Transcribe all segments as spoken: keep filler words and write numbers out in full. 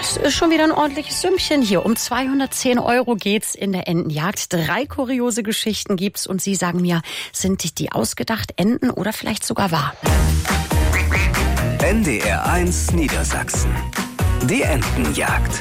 Das ist schon wieder ein ordentliches Sümmchen hier. Um zweihundertzehn Euro geht's in der Entenjagd. Drei kuriose Geschichten gibt's und Sie sagen mir, sind die ausgedacht, Enten oder vielleicht sogar wahr? N D R eins Niedersachsen. Die Entenjagd.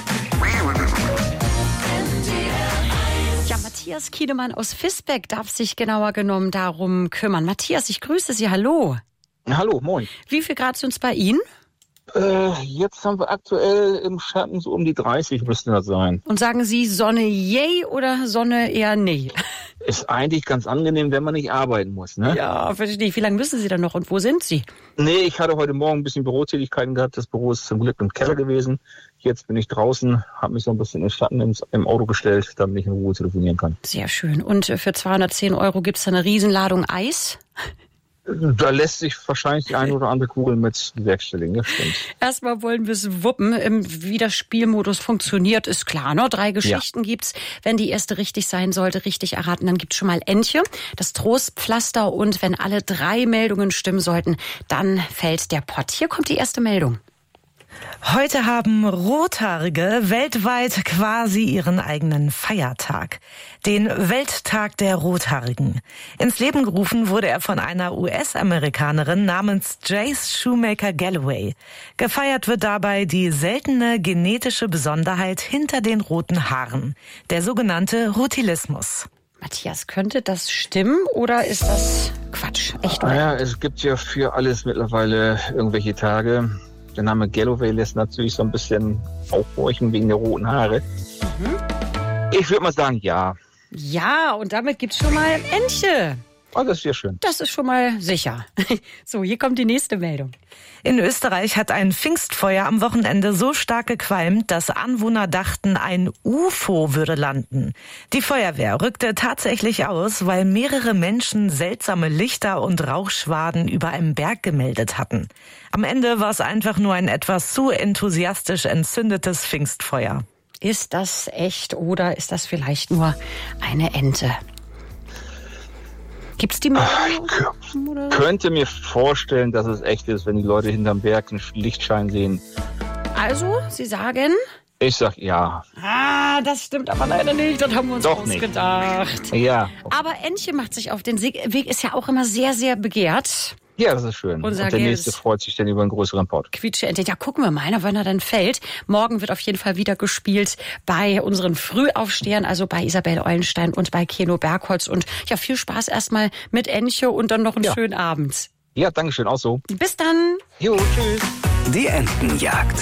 Ja, Matthias Kiedemann aus Visbeck darf sich genauer genommen darum kümmern. Matthias, ich grüße Sie. Hallo. Hallo, moin. Wie viel Grad sind es bei Ihnen? Äh, jetzt haben wir aktuell im Schatten so um die dreißig müssten das sein. Und sagen Sie Sonne yay oder Sonne eher nee? Ist eigentlich ganz angenehm, wenn man nicht arbeiten muss, ne? Ja, verstehe ich. Wie lange müssen Sie dann noch und wo sind Sie? Nee, ich hatte heute Morgen ein bisschen Bürotätigkeiten gehabt. Das Büro ist zum Glück im Keller gewesen. Jetzt bin ich draußen, habe mich so ein bisschen in den Schatten ins, im Auto gestellt, damit ich in Ruhe telefonieren kann. Sehr schön. Und für zweihundertzehn Euro gibt es da eine Riesenladung Eis? Da lässt sich wahrscheinlich die eine oder andere Kugel mit bewerkstelligen, das stimmt. Erstmal wollen wir es wuppen. Wie der Spielmodus funktioniert, ist klar. Ne? Drei Geschichten ja. gibt's. Wenn die erste richtig sein sollte, richtig erraten, dann gibt's schon mal Entche, das Trostpflaster. Und wenn alle drei Meldungen stimmen sollten, dann fällt der Pott. Hier kommt die erste Meldung. Heute haben Rothaarige weltweit quasi ihren eigenen Feiertag. Den Welttag der Rothaarigen. Ins Leben gerufen wurde er von einer U S-Amerikanerin namens Jace Shoemaker Galloway. Gefeiert wird dabei die seltene genetische Besonderheit hinter den roten Haaren. Der sogenannte Rutilismus. Matthias, könnte das stimmen oder ist das Quatsch? Echt? Naja, es gibt ja für alles mittlerweile irgendwelche Tage. Der Name Galloway lässt natürlich so ein bisschen aufhorchen wegen der roten Haare. Mhm. Ich würde mal sagen, ja. Ja, und damit gibt's schon mal Entche. Oh, das ist sehr schön. Das ist schon mal sicher. So, hier kommt die nächste Meldung. In Österreich hat ein Pfingstfeuer am Wochenende so stark gequalmt, dass Anwohner dachten, ein U F O würde landen. Die Feuerwehr rückte tatsächlich aus, weil mehrere Menschen seltsame Lichter und Rauchschwaden über einem Berg gemeldet hatten. Am Ende war es einfach nur ein etwas zu enthusiastisch entzündetes Pfingstfeuer. Ist das echt oder ist das vielleicht nur eine Ente? Gibt's die Meldung? Ich oder? könnte mir vorstellen, dass es echt ist, wenn die Leute hinterm Berg einen Lichtschein sehen. Also, Sie sagen? Ich sag ja. Ah, das stimmt aber leider nicht. Das haben wir uns Doch ausgedacht. Nicht. Ja. Aber Entche macht sich auf den Weg, ist ja auch immer sehr, sehr begehrt. Ja, das ist schön. Unser und der nächste freut sich dann über einen größeren Pott. Quietsche Ente. Ja, gucken wir mal, wann er dann fällt. Morgen wird auf jeden Fall wieder gespielt bei unseren Frühaufstehern, also bei Isabel Eulenstein und bei Keno Bergholz. Und ja, viel Spaß erstmal mit Entche und dann noch einen ja. schönen Abend. Ja, danke schön, auch so. Bis dann. Jo, tschüss. Die Entenjagd.